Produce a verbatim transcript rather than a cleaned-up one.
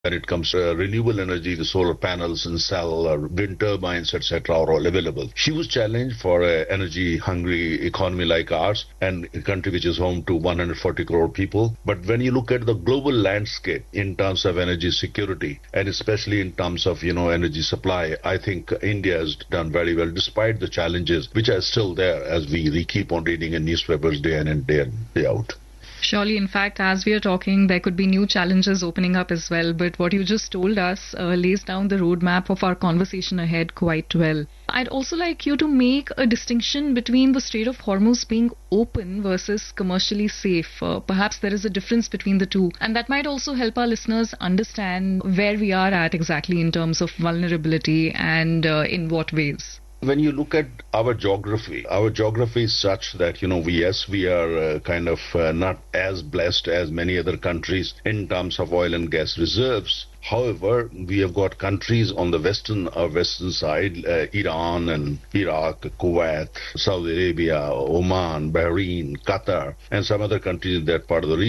When it comes to uh, renewable energy, the solar panels and cell, uh, wind turbines, et cetera, are all available. Huge challenge for an energy-hungry economy like ours, and a country which is home to one hundred forty crore people. But when you look at the global landscape in terms of energy security, and especially in terms of you know energy supply, I think India has done very well, despite the challenges which are still there, as we, we keep on reading in newspapers day in and day in, day out. Surely, in fact, as we are talking, there could be new challenges opening up as well. But what you just told us uh, lays down the roadmap of our conversation ahead quite well. I'd also like you to make a distinction between the Strait of Hormuz being open versus commercially safe. Uh, perhaps there is a difference between the two. And that might also help our listeners understand where we are at exactly in terms of vulnerability and uh, in what ways. When you look at our geography, our geography is such that, you know, we, yes, we are uh, kind of uh, not as blessed as many other countries in terms of oil and gas reserves. However, we have got countries on the western uh, western side, uh, Iran and Iraq, Kuwait, Saudi Arabia, Oman, Bahrain, Qatar, and some other countries in that part of the region.